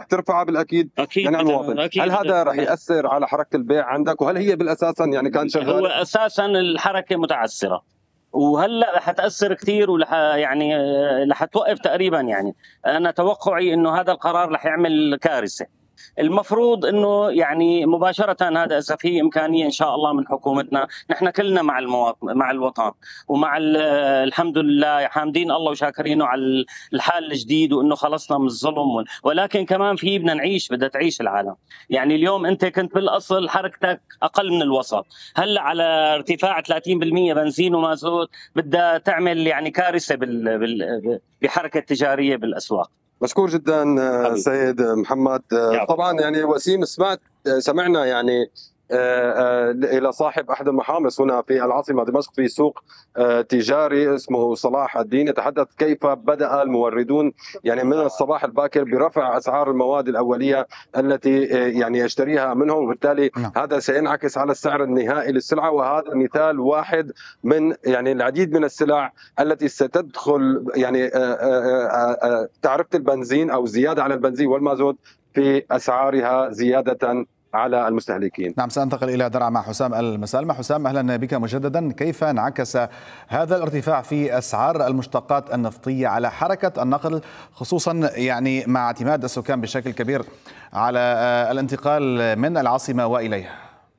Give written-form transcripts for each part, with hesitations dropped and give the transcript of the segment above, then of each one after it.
ترفعها بالأكيد يعني على المواطن. هل هذا رح يأثر على حركة البيع عندك، وهل هي بالأساسا يعني كان شغال؟ هو أساسا الحركة متعثرة، وهلا رح تاثر كثير، يعني رح توقف تقريبا. يعني انا توقعي انه هذا القرار رح يعمل كارثه. المفروض انه يعني مباشره هذا اذا في امكانيه ان شاء الله من حكومتنا، نحن كلنا مع المواطن مع الوطن ومع الحمد لله حامدين الله وشاكرينه على الحال الجديد، وانه خلصنا من الظلم. ولكن كمان في بدنا نعيش، بدها تعيش العالم. يعني اليوم انت كنت بالاصل حركتك اقل من الوسط، هلا على ارتفاع 30% بنزين ومازوت بدها تعمل يعني كارثه بحركه التجاريه بالاسواق. مشكور جدا سيد محمد. طبعا يعني وسيم سمعنا يعني إلى صاحب أحد المحامص هنا في العاصمة دمشق في سوق تجاري اسمه صلاح الدين، يتحدث كيف بدأ الموردون يعني من الصباح الباكر برفع أسعار المواد الأولية التي يعني يشتريها منهم، وبالتالي هذا سينعكس على السعر النهائي للسلعة. وهذا مثال واحد من يعني العديد من السلع التي ستدخل يعني تعرفة البنزين أو زيادة على البنزين والمازوت في أسعارها زيادة على المستهلكين. نعم، سأنتقل إلى درعا مع حسام المسالمة. حسام، أهلا بك مجددا. كيف انعكس هذا الارتفاع في أسعار المشتقات النفطية على حركة النقل، خصوصا يعني مع اعتماد السكان بشكل كبير على الانتقال من العاصمة وإليها؟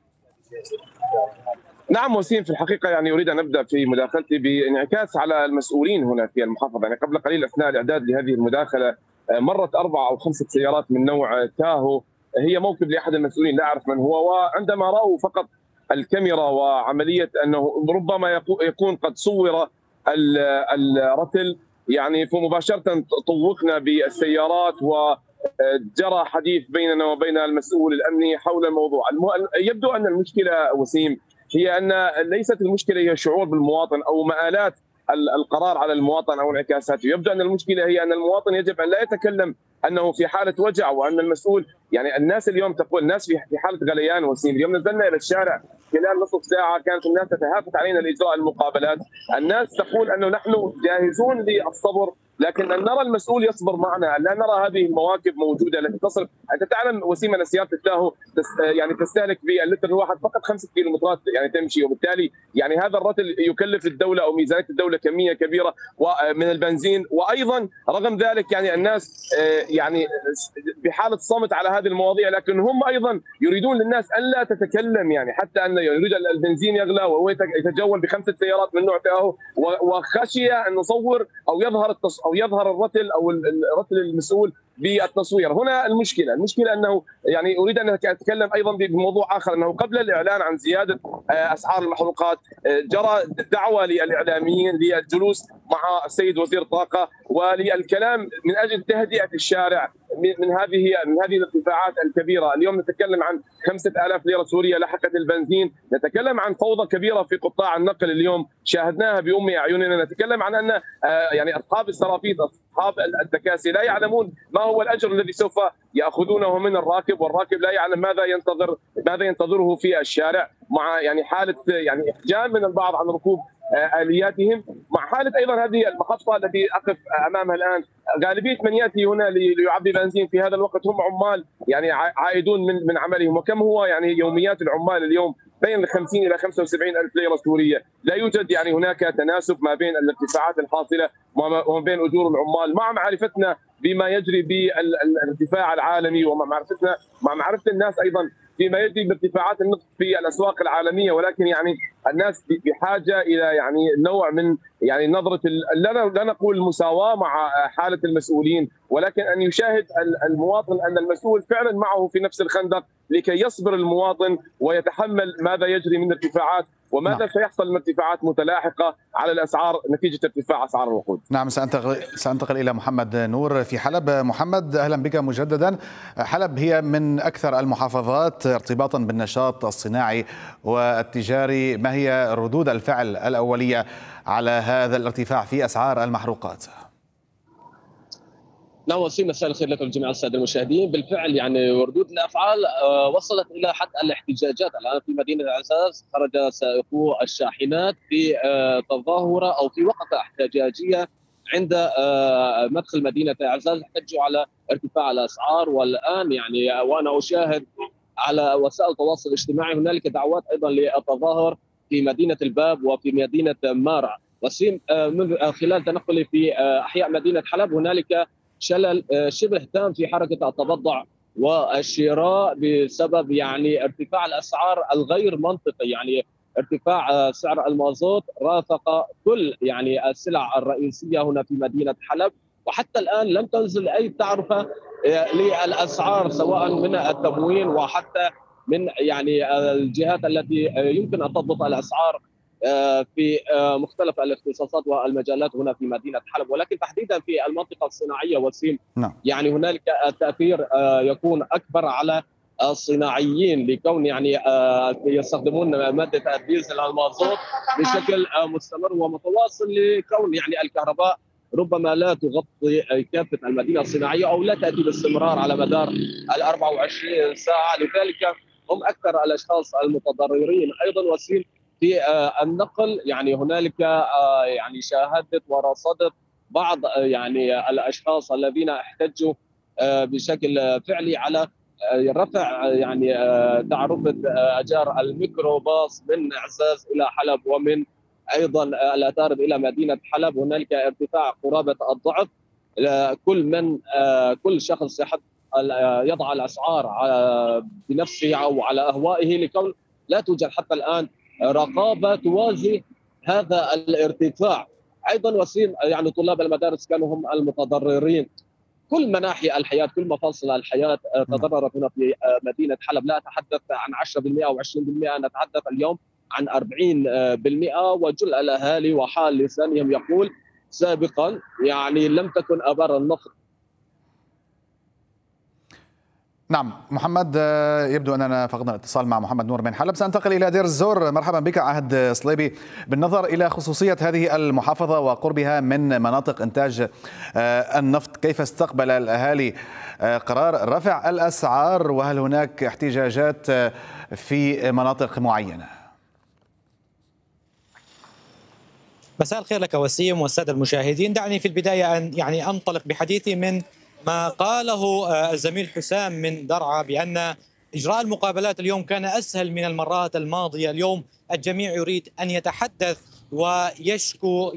نعم وسيم، في الحقيقة يعني أريد أن أبدأ في مداخلتي بانعكاس على المسؤولين هنا في المحافظة. يعني قبل قليل أثناء الإعداد لهذه المداخلة مرت 4 أو 5 سيارات من نوع تاهو، هي موكب لأحد المسؤولين لا أعرف من هو، وعندما رأوا فقط الكاميرا وعملية أنه ربما يكون قد صور الرتل، يعني فمباشرة طوقنا بالسيارات وجرى حديث بيننا وبين المسؤول الأمني حول الموضوع. يبدو أن المشكلة وسيم هي أن ليست المشكلة هي شعور بالمواطن أو مآلات القرار على المواطن أو انعكاساته. يبدو أن المشكلة هي أن المواطن يجب أن لا يتكلم أنه في حالة وجع، وأن المسؤول يعني الناس اليوم تقول الناس في حالة غليان وسيم. اليوم نزلنا إلى الشارع خلال نصف ساعة كانت الناس تتهافت علينا لإجراء المقابلات، الناس تقول أنه نحن جاهزون للصبر، لكن أن نرى المسؤول يصبر معنا، لا نرى هذه المواكب موجودة التي تصل. أنت تعلم وسيم أن سيارة التاهو يعني تستهلك باللتر الواحد فقط 5 كيلومترات يعني تمشي، وبالتالي يعني هذا الرتل يكلف الدولة أو ميزانية الدولة كمية كبيرة من البنزين. وأيضا رغم ذلك يعني الناس يعني بحالة صمت على هذه المواضيع، لكن هم أيضا يريدون للناس ألا تتكلم، يعني حتى أن يريد البنزين يغلى وهو يتجول ب5 سيارات من نوع تاهو، وخشية أن نصور أو يظهر الرتل أو الرتل المسؤول بالتصوير. هنا المشكلة أنه يعني أريد أن أتكلم أيضا بموضوع آخر، أنه قبل الإعلان عن زيادة أسعار المحروقات جرى دعوة للإعلاميين للجلوس مع السيد وزير الطاقة وللكلام من أجل تهدئة الشارع من هذه الارتفاعات الكبيرة. اليوم نتكلم عن 5000 ليرة سورية لحقت البنزين، نتكلم عن فوضى كبيرة في قطاع النقل اليوم شاهدناها بأم أعيننا، نتكلم عن أن يعني أصحاب السرافيط أصحاب التكاسي لا يعلمون ما هو الأجر الذي سوف يأخذونه من الراكب، والراكب لا يعلم ماذا ينتظره في الشارع، مع يعني حالة يعني إحجام من البعض عن ركوب آلياتهم، مع حالة أيضا هذه المحطة التي أقف أمامها الآن غالبية من يأتي هنا ليعبي بنزين في هذا الوقت هم عمال يعني عائدون من عملهم. وكم هو يعني يوميات العمال اليوم؟ بين 50 إلى 75 ألف ليرة سورية. لا يوجد يعني هناك تناسب ما بين الارتفاعات الحاصلة وما بين أجور العمال، مع معرفتنا بما يجري بالارتفاع العالمي، ومع معرفة الناس أيضا فيما يجري بارتفاعات النفط في الأسواق العالمية. ولكن يعني الناس بحاجة إلى يعني نوع من يعني نظرة لا نقول المساواة مع حالة المسؤولين، ولكن أن يشاهد المواطن أن المسؤول فعلا معه في نفس الخندق لكي يصبر المواطن ويتحمل ماذا يجري من ارتفاعات وماذا سيحصل من ارتفاعات متلاحقة على الأسعار نتيجة ارتفاع أسعار الوقود. نعم، سأنتقل إلى محمد نور في حلب. محمد، أهلا بك مجددا. حلب هي من أكثر المحافظات ارتباطا بالنشاط الصناعي والتجاري، ما هي ردود الفعل الأولية على هذا الارتفاع في أسعار المحروقات؟ نعم وسيم، مساء الخير لكم جميع الساده المشاهدين. بالفعل يعني ردود الافعال وصلت الى حد الاحتجاجات. الان في مدينه العزاز خرج سائقو الشاحنات في تظاهره او في وقفه احتجاجيه عند مدخل مدينه العزاز، احتجوا على ارتفاع الاسعار. والان يعني وانا اشاهد على وسائل التواصل الاجتماعي هنالك دعوات ايضا للتظاهر في مدينه الباب وفي مدينه مارع. وسيم من خلال تنقلي في احياء مدينه حلب هنالك شلل شبه تام في حركه التبضع والشراء بسبب يعني ارتفاع الاسعار الغير منطقي. يعني ارتفاع سعر المازوت رافق كل يعني السلع الرئيسيه هنا في مدينه حلب، وحتى الان لم تنزل اي تعرفه للاسعار سواء من التموين وحتى من يعني الجهات التي يمكن ان تضبط الاسعار في مختلف الاختصاصات والمجالات هنا في مدينه حلب. ولكن تحديدا في المنطقه الصناعيه وسيم يعني هنالك التاثير يكون اكبر على الصناعيين لكون يعني يستخدمون ماده الديزل المازوت بشكل مستمر ومتواصل، لكون يعني الكهرباء ربما لا تغطي كافه المدينه الصناعيه او لا تاتي باستمرار على مدار ال 24 ساعه. لذلك هم اكثر الاشخاص المتضررين. ايضا وسيم في النقل يعني هنالك يعني شاهدت ورصدت بعض يعني الاشخاص الذين احتجوا بشكل فعلي على رفع يعني تعرفه اجار الميكروباص من اعزاز الى حلب ومن ايضا الاتارب الى مدينه حلب. هنالك ارتفاع قرابه الضعف. كل شخص يضع الاسعار بنفسه او على اهوائه، لكون لا توجد حتى الان رقابه توازي هذا الارتفاع. ايضا وسيم يعني طلاب المدارس كانوا هم المتضررين. كل مناحي الحياه، كل مفاصل الحياه تضررت هنا في مدينه حلب. لا اتحدث عن 10% او 20%، نتحدث اليوم عن 40%. وجل الاهالي وحال لسانهم يقول سابقا يعني لم تكن ابار النفط. نعم محمد، يبدو أننا فقدنا الاتصال مع محمد نور من حلب. سأنتقل إلى دير الزور. مرحبا بك عهد صليبي. بالنظر إلى خصوصية هذه المحافظة وقربها من مناطق إنتاج النفط، كيف استقبل الأهالي قرار رفع الأسعار، وهل هناك احتجاجات في مناطق معينة؟ مساء الخير لك وسيم والسادة المشاهدين. دعني في البداية أن أنطلق بحديثي من ما قاله الزميل حسام من درعا بأن إجراء المقابلات اليوم كان أسهل من المرات الماضية. اليوم الجميع يريد أن يتحدث ويشكو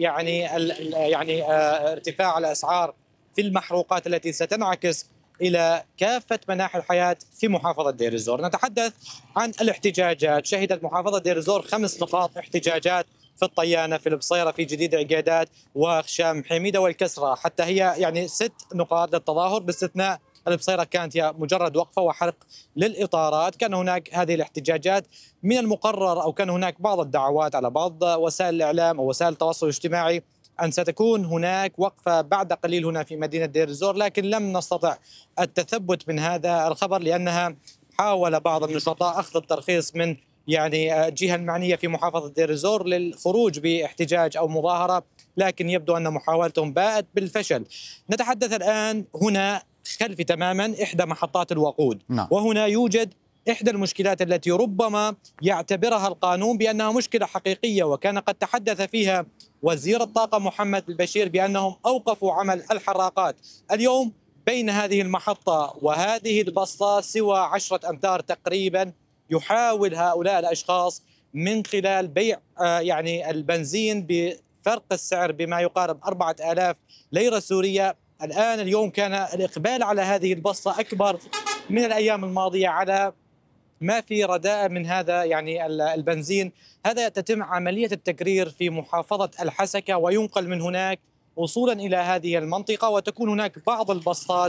يعني ارتفاع الأسعار في المحروقات التي ستنعكس إلى كافة مناحي الحياة في محافظة دير الزور. نتحدث عن الاحتجاجات. شهدت محافظة دير الزور 5 نقاط احتجاجات في الطيانة، في البصيرة، في جديد عقيدات، وخشام حميدة والكسرة. حتى هي يعني 6 نقاط للتظاهر، باستثناء البصيرة كانت هي مجرد وقفة وحرق للإطارات. كان هناك هذه الاحتجاجات. من المقرر أو كان هناك بعض الدعوات على بعض وسائل الإعلام أو وسائل التواصل الاجتماعي أن ستكون هناك وقفة بعد قليل هنا في مدينة دير الزور، لكن لم نستطع التثبت من هذا الخبر لأنها حاول بعض النشطاء أخذ الترخيص من يعني الجهة المعنية في محافظة دير الزور للخروج باحتجاج أو مظاهرة، لكن يبدو أن محاولتهم باءت بالفشل. نتحدث الآن هنا خلفي تماما إحدى محطات الوقود، وهنا يوجد إحدى المشكلات التي ربما يعتبرها القانون بأنها مشكلة حقيقية، وكان قد تحدث فيها وزير الطاقة محمد البشير بأنهم أوقفوا عمل الحراقات. اليوم بين هذه المحطة وهذه البسطة سوى 10 أمتار تقريبا. يحاول هؤلاء الأشخاص من خلال بيع يعني البنزين بفرق السعر بما يقارب 4000 ليرة سورية. اليوم كان الإقبال على هذه البسطة أكبر من الأيام الماضية على ما في رداء من هذا يعني البنزين. هذا تتم عملية التكرير في محافظة الحسكة وينقل من هناك وصولا إلى هذه المنطقة، وتكون هناك بعض البسطات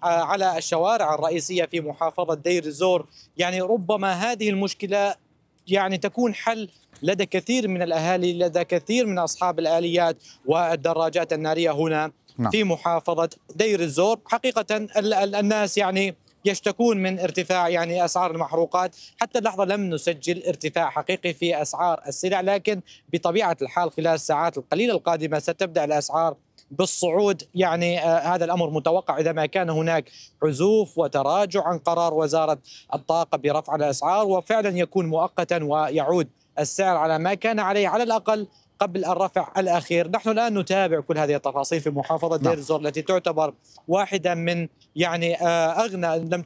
على الشوارع الرئيسية في محافظة دير الزور. يعني ربما هذه المشكلة يعني تكون حل لدى كثير من الأهالي، لدى كثير من أصحاب الآليات والدراجات النارية هنا في محافظة دير الزور. حقيقة الناس يعني يشتكون من ارتفاع يعني أسعار المحروقات. حتى اللحظة لم نسجل ارتفاع حقيقي في أسعار السلع، لكن بطبيعة الحال خلال الساعات القليلة القادمة ستبدأ الأسعار بالصعود. يعني هذا الأمر متوقع إذا ما كان هناك عزوف وتراجع عن قرار وزارة الطاقة برفع الأسعار، وفعلا يكون مؤقتا ويعود السعر على ما كان عليه على الأقل قبل الرفع الأخير. نحن الآن نتابع كل هذه التفاصيل في محافظة دير الزور التي تعتبر واحدة من يعني أغنى، لم